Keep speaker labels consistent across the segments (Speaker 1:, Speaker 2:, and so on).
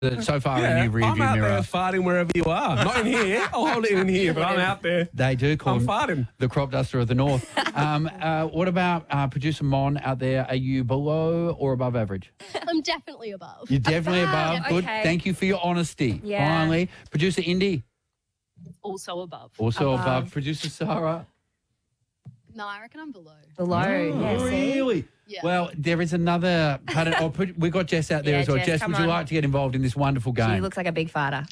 Speaker 1: so far in your rearview
Speaker 2: I'm out
Speaker 1: mirror.
Speaker 2: there farting wherever you are. Not in here. I'll hold it in here, but I'm out there.
Speaker 1: They do call
Speaker 2: I'm
Speaker 1: him
Speaker 2: farting.
Speaker 1: the crop duster of the north. What about producer Mon out there? Are you below or above average?
Speaker 3: I'm definitely above.
Speaker 1: You're definitely above. Good.
Speaker 4: Okay.
Speaker 1: Thank you for your honesty.
Speaker 4: Yeah.
Speaker 1: Finally. Producer Indy,
Speaker 3: Also above.
Speaker 1: also above. Producer Sarah.
Speaker 3: No, I reckon I'm below.
Speaker 4: Below. Yeah, see?
Speaker 1: Really?
Speaker 3: Yeah.
Speaker 1: Well, there is another pattern. We've got Jess out there
Speaker 4: Yeah,
Speaker 1: as well.
Speaker 4: Jess,
Speaker 1: Jess,
Speaker 4: come
Speaker 1: would you
Speaker 4: on.
Speaker 1: like to get involved in this wonderful game?
Speaker 4: She looks like a big farter.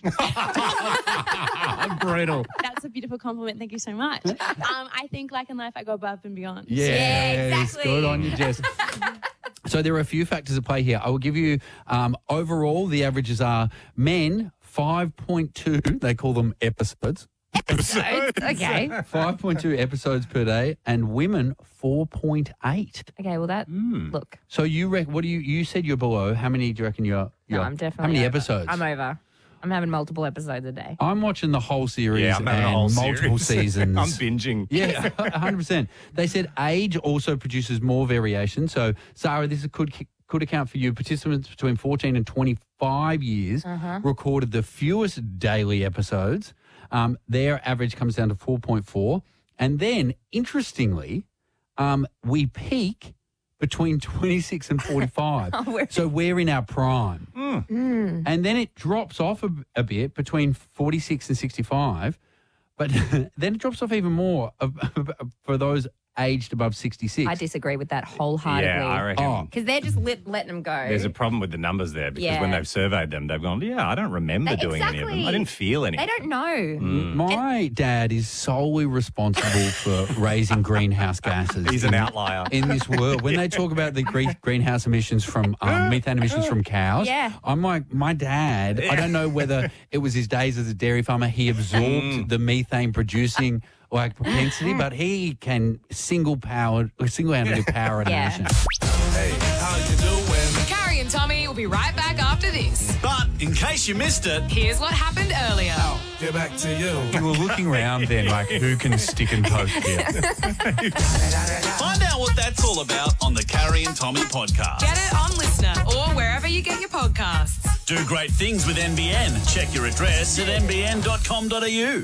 Speaker 2: I'm brutal.
Speaker 5: That's a beautiful compliment. Thank you so much. I think, like in life, I go above and beyond.
Speaker 1: Yes,
Speaker 4: Yeah, exactly.
Speaker 1: Good on you, Jess. So there are a few factors at play here. I will give you overall, the averages are men 5.2, they call them episodes.
Speaker 4: Okay.
Speaker 1: 5.2 episodes per day, and women 4.8.
Speaker 4: Okay, well that, look.
Speaker 1: So you reckon, what do you said you're below. How many do you reckon you're?
Speaker 4: No, I'm definitely
Speaker 1: How many
Speaker 4: over.
Speaker 1: episodes?
Speaker 4: I'm over. I'm having multiple episodes a day.
Speaker 1: I'm watching the whole series
Speaker 2: Yeah, I'm having
Speaker 1: and
Speaker 2: a whole
Speaker 1: multiple
Speaker 2: series.
Speaker 1: seasons.
Speaker 2: I'm binging.
Speaker 1: Yeah, 100%. They said age also produces more variation. So, Sarah, this could account for you. Participants between 14 and 25 years recorded the fewest daily episodes. Their average comes down to 4.4. And then, interestingly, we peak between 26 and 45. So we're in our prime. And then it drops off a bit between 46 and 65. But then it drops off even more for those aged above 66.
Speaker 4: I disagree with that wholeheartedly.
Speaker 2: Yeah, I reckon.
Speaker 1: Oh.
Speaker 4: Because they're just letting them go.
Speaker 2: There's a problem with the numbers there because
Speaker 4: Yeah.
Speaker 2: when they've surveyed them, they've gone, I don't remember doing any of them. I
Speaker 4: Exactly.
Speaker 2: didn't feel any.
Speaker 4: They don't know.
Speaker 1: My dad is solely responsible for raising greenhouse gases.
Speaker 2: He's an outlier.
Speaker 1: In this world. When they talk about the greenhouse emissions from methane emissions from cows,
Speaker 4: Yeah.
Speaker 1: I'm like, my dad, I don't know whether it was his days as a dairy farmer, he absorbed the methane producing propensity, but he can single-handedly power an
Speaker 4: Yeah.
Speaker 1: emission.
Speaker 6: Hey, how you doing?
Speaker 7: Carrie and Tommy will be right back after this.
Speaker 6: But in case you missed it,
Speaker 7: Here's what happened earlier.
Speaker 6: get back to you.
Speaker 1: You were looking around then like, who can stick and poke here?
Speaker 6: Find out what that's all about on the Carrie and Tommy podcast.
Speaker 7: Get it on Listener or wherever you get your podcasts.
Speaker 6: Do great things with NBN. Check your address at nbn.com.au.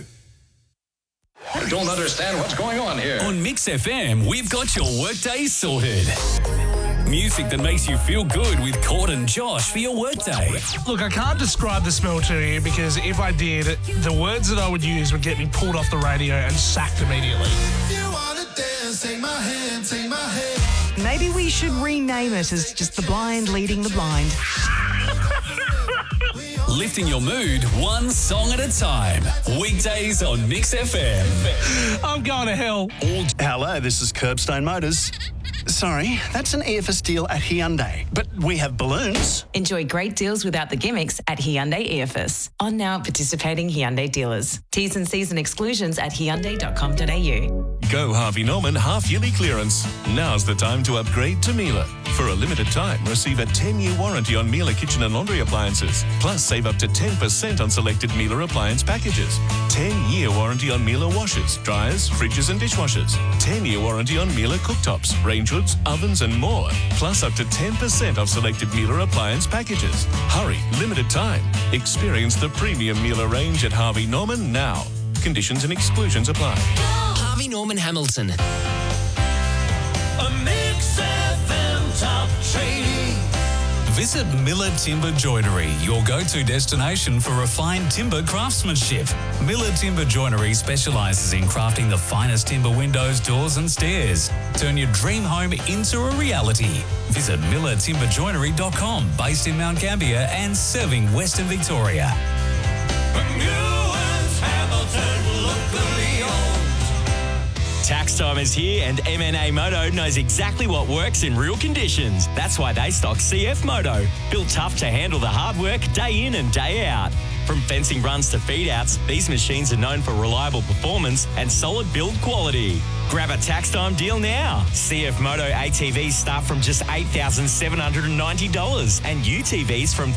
Speaker 8: I don't understand what's going on here.
Speaker 9: On Mix FM, we've got your workday sorted. Music that makes you feel good with Cord and Josh for your workday.
Speaker 10: Look, I can't describe the smell to you because if I did, the words that I would use would get me pulled off the radio and sacked immediately. Maybe we should rename it as just the blind leading the blind.
Speaker 9: Lifting your mood one song at a time. Weekdays on Mix FM.
Speaker 10: I'm going to hell.
Speaker 11: Hello, this is Curbstone Motors. Sorry, that's an EFS deal at Hyundai, but we have balloons.
Speaker 7: Enjoy great deals without the gimmicks at Hyundai EFS. On now participating Hyundai dealers. T's and C's and exclusions at hyundai.com.au.
Speaker 12: Go Harvey Norman half-yearly clearance. Now's the time to upgrade to Miele. For a limited time, receive a 10-year warranty on Miele kitchen and laundry appliances. Plus, save up to 10% on selected Miele appliance packages. 10-year warranty on Miele washers, dryers, fridges and dishwashers. 10-year warranty on Miele cooktops, range hoods, ovens and more. Plus, up to 10% off selected Miele appliance packages. Hurry, limited time. Experience the premium Miele range at Harvey Norman now. Conditions and exclusions apply.
Speaker 9: Harvey Norman Hamilton.
Speaker 6: A Mix FM top trading.
Speaker 9: Visit Miller Timber Joinery, your go-to destination for refined timber craftsmanship. Miller Timber Joinery specialises in crafting the finest timber windows, doors and stairs. Turn your dream home into a reality. Visit millertimberjoinery.com, based in Mount Gambier and serving Western Victoria.
Speaker 13: Tax time is here and MNA Moto knows exactly what works in real conditions. That's why they stock CF Moto, built tough to handle the hard work day in and day out. From fencing runs to feed-outs, these machines are known for reliable performance and solid build quality. Grab a tax time deal now. CF Moto ATVs start from just $8,790 and UTVs from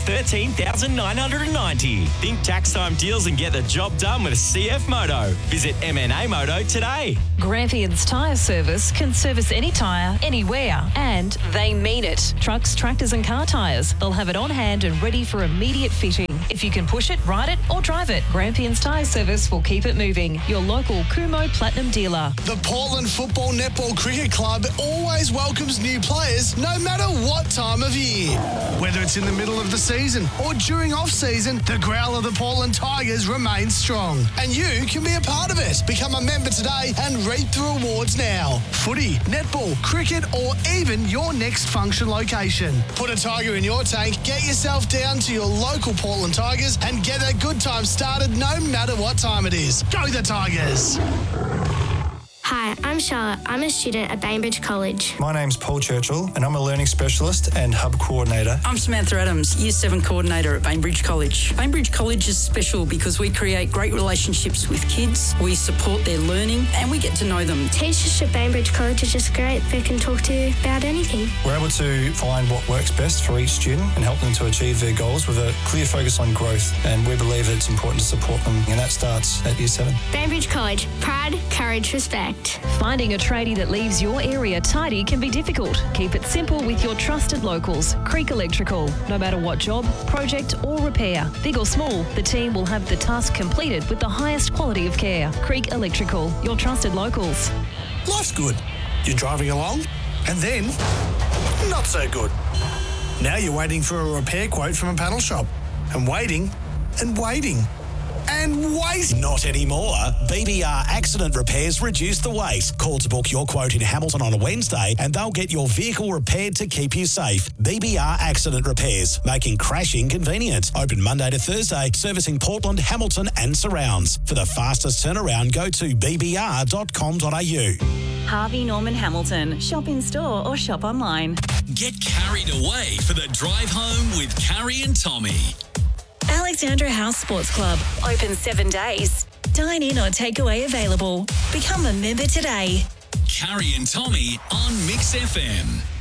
Speaker 13: $13,990. Think tax time deals and get the job done with CF Moto. Visit MNA Moto today.
Speaker 14: Grampians Tyre Service can service any tyre, anywhere, and they mean it. Trucks, tractors and car tyres. They'll have it on hand and ready for immediate fitting. If you can push it, ride it or drive it, Grampians Tyre Service will keep it moving. Your local Kumo Platinum dealer.
Speaker 15: The Portland Football Netball Cricket Club always welcomes new players no matter what time of year. Whether it's in the middle of the season or during off-season, the growl of the Portland Tigers remains strong. And you can be a part of it. Become a member today and reap the rewards now. Footy, netball, cricket or even your next function location. Put a Tiger in your tank, get yourself down to your local Portland Tigers and get a good time started no matter what time it is. Go the Tigers!
Speaker 16: Hi, I'm Charlotte. I'm a student at Bainbridge College.
Speaker 17: My name's Paul Churchill and I'm a Learning Specialist and Hub Coordinator.
Speaker 18: I'm Samantha Adams, Year 7 Coordinator at Bainbridge College. Bainbridge College is special because we create great relationships with kids, we support their learning and we get to know them.
Speaker 16: Teachers at Bainbridge College are just great. They can talk to you about anything.
Speaker 17: We're able to find what works best for each student and help them to achieve their goals with a clear focus on growth, and we believe it's important to support them, and that starts at Year 7.
Speaker 16: Bainbridge College. Pride, courage, respect.
Speaker 14: Finding a tradie that leaves your area tidy can be difficult. Keep it simple with your trusted locals, Creek Electrical. No matter what job, project or repair, big or small, the team will have the task completed with the highest quality of care. Creek Electrical, your trusted locals.
Speaker 15: Life's good. You're driving along and then not so good. Now you're waiting for a repair quote from a panel shop and waiting and waiting. And wait.
Speaker 19: Not anymore. BBR Accident Repairs reduce the wait. Call to book your quote in Hamilton on a Wednesday and they'll get your vehicle repaired to keep you safe. BBR Accident Repairs, making crashing convenient. Open Monday to Thursday, servicing Portland, Hamilton and surrounds. For the fastest turnaround, go to bbr.com.au.
Speaker 20: Harvey Norman Hamilton. Shop in store or shop online.
Speaker 9: Get carried away for the drive home with Carrie and Tommy.
Speaker 20: Alexandra House Sports Club. Open 7 days. Dine in or takeaway available. Become a member today.
Speaker 9: Carrie and Tommy on Mix FM.